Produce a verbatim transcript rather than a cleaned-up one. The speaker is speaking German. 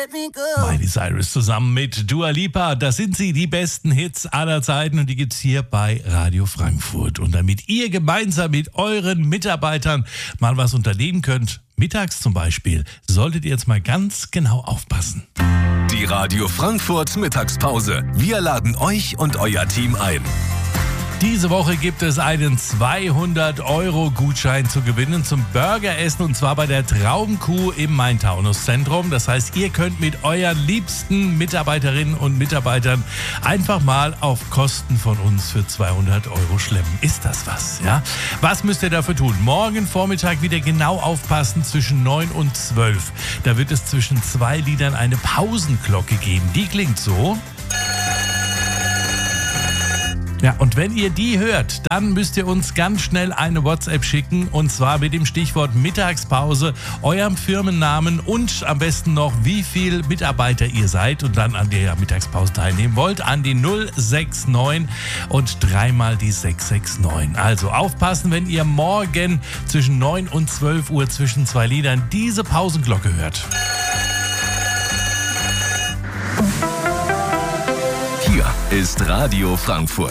Miley Cyrus zusammen mit Dua Lipa. Das sind sie, die besten Hits aller Zeiten, und die gibt's hier bei Radio Frankfurt. Und damit ihr gemeinsam mit euren Mitarbeitern mal was unternehmen könnt, mittags zum Beispiel, solltet ihr jetzt mal ganz genau aufpassen. Die Radio Frankfurt Mittagspause. Wir laden euch und euer Team ein. Diese Woche gibt es einen zweihundert Euro Gutschein zu gewinnen zum Burgeressen, und zwar bei der Traumkuh im Main-Taunus-Zentrum. Das heißt, ihr könnt mit euren liebsten Mitarbeiterinnen und Mitarbeitern einfach mal auf Kosten von uns für zweihundert Euro schleppen. Ist das was, ja? Was müsst ihr dafür tun? Morgen Vormittag wieder genau aufpassen zwischen neun und zwölf. Da wird es zwischen zwei Liedern eine Pausenglocke geben. Die klingt so. Ja, und wenn ihr die hört, dann müsst ihr uns ganz schnell eine WhatsApp schicken, und zwar mit dem Stichwort Mittagspause, eurem Firmennamen und am besten noch, wie viel Mitarbeiter ihr seid und dann an der Mittagspause teilnehmen wollt, an die null sechs neun und dreimal die sechs sechs neun. Also aufpassen, wenn ihr morgen zwischen neun und zwölf Uhr zwischen zwei Liedern diese Pausenglocke hört. Hier ist Radio Frankfurt.